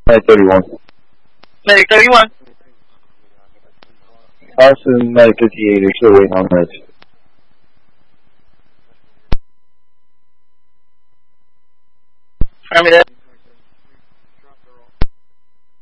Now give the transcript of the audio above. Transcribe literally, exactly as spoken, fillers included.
Medic thirty-one. Medic thirty-one. Austin, Medic fifty-eight, are still waiting on meds. Affirmative.